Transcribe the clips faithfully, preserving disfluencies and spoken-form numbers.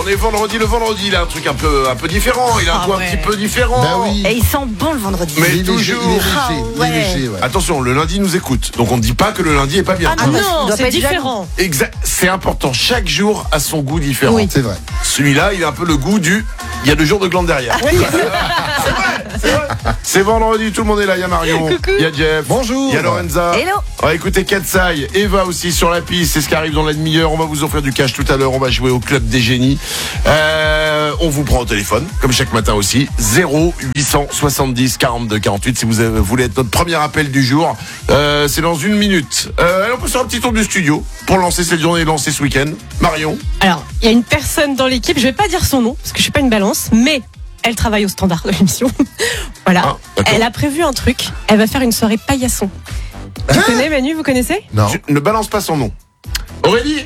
on est vendredi. Le vendredi, il a un truc un peu, un peu différent. Il a un Ah goût ouais. un petit peu différent. Bah oui. Et il sent bon le vendredi. Mais Il est léger, toujours. il est léger, Ah il est ouais. léger, ouais. Attention, le lundi nous écoute. Donc on ne dit pas que le lundi est pas bien. Ah Ah non, non, doit pas c'est être différent. Exact. C'est important. Chaque jour a son goût différent. Oui. C'est vrai. Celui-là, il a un peu le goût du. Il y a deux jours de glande derrière. c'est vrai, c'est vrai. C'est vendredi, tout le monde est là. Il y a Marion, il y a Jeff, Bonjour. il y a Lorenza. Hello. On va écouter Katsai, Eva aussi sur la piste. C'est ce qui arrive dans la demi-heure. On va vous offrir du cash tout à l'heure. On va jouer au club des génies. Euh, on vous prend au téléphone, comme chaque matin aussi. zéro huit cent soixante-dix quarante-deux quarante-huit si vous avez- voulez être notre premier appel du jour. Euh, c'est dans une minute. Euh, allez, on peut faire un petit tour du studio pour lancer cette journée et lancer ce week-end. Marion. Alors, il y a une personne dans l'équipe, je vais pas dire son nom, parce que je suis pas une balance, mais elle travaille au standard de l'émission. Voilà. Ah, d'accord. Elle a prévu un truc. Elle va faire une soirée paillasson. Tu connais Manu, vous connaissez? Non. Je ne balance pas son nom. Aurélie.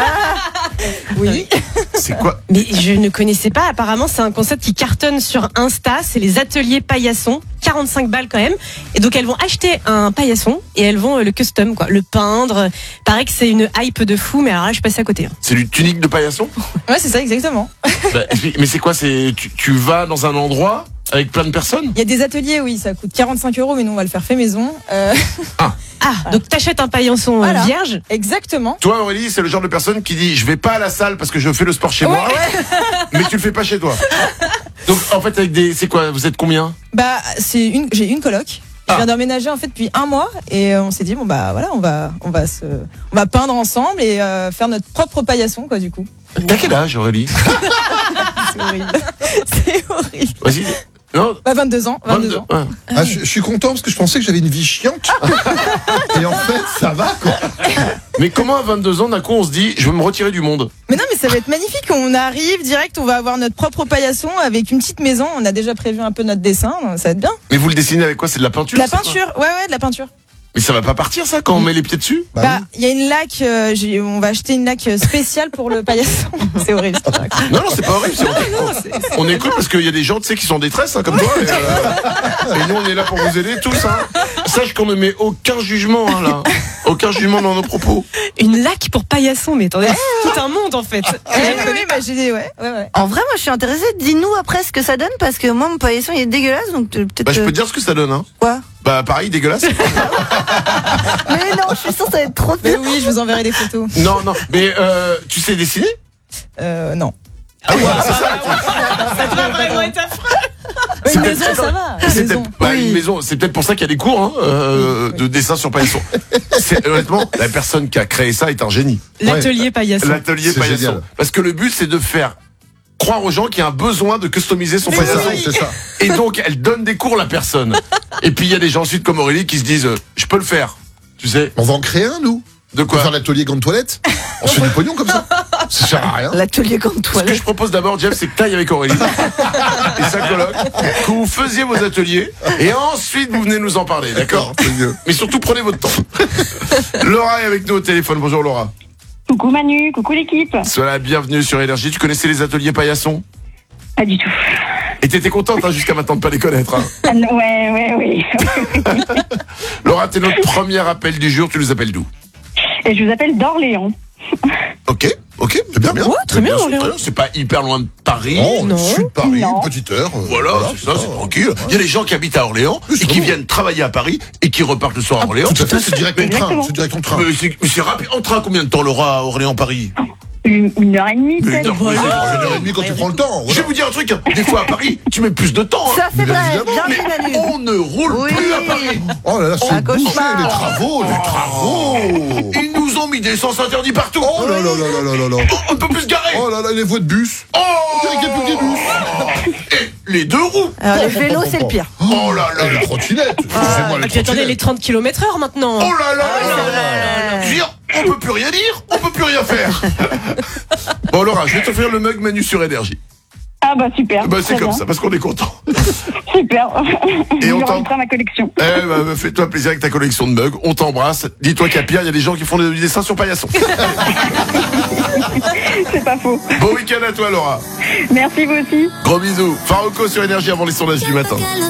Oui. C'est quoi? Mais je ne connaissais pas. Apparemment, c'est un concept qui cartonne sur Insta. C'est les ateliers paillassons. quarante-cinq balles quand même. Et donc, elles vont acheter un paillasson et elles vont euh, le custom, quoi. Le peindre. Paraît que c'est une hype de fou, mais alors là, je suis passée à côté. hein. C'est du tunique de paillasson? Ouais, c'est ça, exactement. Bah, explique- mais c'est quoi? C'est tu, tu vas dans un endroit avec plein de personnes? Il y a des ateliers, oui, ça coûte quarante-cinq euros, mais nous, on va le faire fait maison. Euh, Ah, donc t'achètes un paillasson euh, Voilà. vierge. exactement. Toi, Aurélie, c'est le genre de personne qui dit je vais pas à la salle parce que je fais le sport chez moi, mais tu le fais pas chez toi. Donc en fait, avec des, c'est quoi? Vous êtes combien? Bah, c'est une, j'ai une coloc. Ah. Je viens d'emménager en fait depuis un mois et euh, on s'est dit bon bah voilà, on va, on va se, on va peindre ensemble et euh, faire notre propre paillasson quoi du coup. T'as quel âge, Aurélie? C'est horrible. c'est horrible. Vas-y. Non. Bah vingt-deux ans, vingt-deux vingt-deux. ans. Ouais. Ah, je, je suis content parce que je pensais que j'avais une vie chiante. Et en fait, ça va quoi. Mais comment à vingt-deux ans, d'un coup, on se dit je veux me retirer du monde? Mais non, mais ça va être magnifique. On arrive direct, on va avoir notre propre paillasson avec une petite maison. On a déjà prévu un peu notre dessin, donc ça va être bien. Mais vous le dessinez avec quoi? C'est de la peinture? De la c'est quoi? peinture, ouais ouais, de la peinture. Mais ça va pas partir ça quand on met les pieds dessus? Bah, Bah, oui. il y a une laque, euh, j'ai- on va acheter une laque spéciale pour le paillasson. C'est horrible. ce que je raconte. Non, non, c'est pas horrible. c'est- On écoute parce qu'il y a des gens, tu sais, qui sont en détresse, hein, comme toi. Et, euh, et nous, on est là pour vous aider tous. Hein. Sache qu'on ne met aucun jugement, hein, là. Aucun jugement dans nos propos. Une laque pour paillasson, mais attendez, tout un monde en fait. Ouais, ouais, ouais, bah, j'ai dit, ouais, ouais, ouais. En vrai, moi, je suis intéressée. Dis-nous après ce que ça donne, parce que moi, mon paillasson, il est dégueulasse, donc euh, peut-être. Bah, je peux euh, te dire ce que ça donne, hein. Quoi? Bah, pareil, dégueulasse. Mais non, je suis sûre que ça va être trop Mais bien. oui, je vous enverrai des photos. Non, non. Mais, euh, tu sais dessiner? Euh, non. Ah oui, c'est ça. Ça doit vraiment être affreux. Une C'est maison, peut-être- ça va. C'est Une maison. peut-être bah, une maison. C'est peut-être pour ça qu'il y a des cours hein, euh, de dessin sur paillasson. C'est honnêtement la personne qui a créé ça est un génie. L'atelier paillasson. L'atelier C'est paillasson. génial. Parce que le but c'est de faire croire aux gens qu'il y a un besoin de customiser son C'est paillasson. ça, c'est ça. Et donc elle donne des cours à la personne. Et puis il y a des gens ensuite comme Aurélie qui se disent euh, je peux le faire. Tu sais On va en créer un, nous. de On va quoi? faire l'atelier grande toilette. On se fait du pognon comme ça. Ça sert à rien. L'atelier grande Ce que toilette. je propose d'abord, Jeff, c'est que t'ailles avec Aurélie et sa coloc, que vous faisiez vos ateliers, et ensuite vous venez nous en parler, d'accord? C'est mieux. Mais surtout prenez votre temps. Laura est avec nous au téléphone. Bonjour Laura. Coucou Manu, coucou l'équipe. Sois la bienvenue sur Énergie. Tu connaissais les ateliers paillasson? Pas du tout. Et t'étais contente hein, jusqu'à maintenant de pas les connaître. Hein. Ah, non, ouais, ouais, oui. Laura, t'es notre premier appel du jour. Tu nous appelles d'où? Et je vous appelle d'Orléans. Ok, ok, C'est bien, bien. Ouais, très bien, c'est Orléans. très bien. C'est pas hyper loin de Paris. Oh, Non. sud de Paris, Non. une petite heure. euh, Voilà, c'est ça, c'est ça. tranquille. Il y a des gens qui habitent à Orléans Oui, et c'est qui bon. viennent travailler à Paris et qui repartent le soir à Orléans. Tout à fait, c'est direct en train. Exactement. C'est direct en train. Mais c'est mais c'est rapide. En train, combien de temps, Laura, à Orléans-Paris? Une, une heure et demie, Mais peut-être. non, Une heure et demie quand tu prends le temps. Je vais vous dire un truc, hein. Des fois à Paris, tu mets plus de temps. hein. Ça, c'est Mais vrai. évidemment, Bien Mais dit, Manu. on ne roule Oui. plus à Paris. Oh là là, Un c'est bouché, cauchemar. les travaux, les travaux. Ils nous ont mis des sens interdits partout. Oh là là là là là là là. Oh, on ne peut plus se garer. Oh là là, les voies de bus. Oh, On dirait qu'il n'y a plus que des bus. Et les deux roues. Alors, les vélos, c'est le pire. Oh là là Et les là. trottinettes. Excusez-moi, Et les puis attendez, les trottinettes. trente kilomètres heure maintenant. Oh là là là c'est là vrai. là. Je veux dire, on peut plus rien dire, on peut plus rien faire. Bon Laura, je vais t'offrir le mug Manu sur Énergie. Ah bah super. Bah c'est très comme bien. ça, parce qu'on est content. Super. Et je on le t'en- rajouterai à ma collection. Eh bah, fais-toi plaisir avec ta collection de mugs, on t'embrasse. Dis-toi qu'à Pierre, il y a des gens qui font du dessin sur paillasson. C'est pas faux. Bon week-end à toi Laura. Merci vous aussi. Gros bisous. Farouko sur Énergie avant les sondages du matin.